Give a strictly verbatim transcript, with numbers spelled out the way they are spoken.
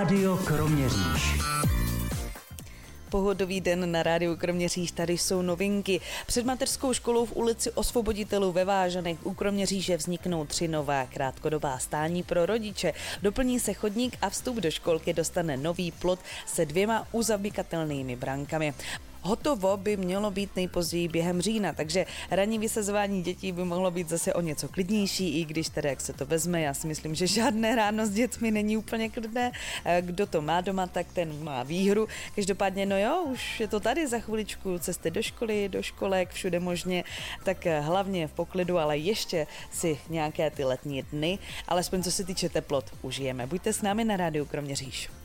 Rádio Kroměříž. Pohodový den na rádiu Kroměříž, tady jsou novinky. Před mateřskou školou v ulici Osvoboditelů ve Vážanech u Kroměříže vzniknou tři nová krátkodobá stání pro rodiče. Doplní se chodník a vstup do školky dostane nový plot se dvěma uzamykatelnými brankami. Hotovo by mělo být nejpozději během října, takže ranní vysazování dětí by mohlo být zase o něco klidnější, i když tedy jak se to vezme, já si myslím, že žádné ráno s dětmi není úplně klidné. Kdo to má doma, tak ten má výhru. Každopádně, no jo, už je to tady za chviličku, cesty do školy, do školek, všude možně, tak hlavně v poklidu, ale ještě si nějaké ty letní dny, alespoň co se týče teplot, užijeme. Buďte s námi na rádiu Kroměříž.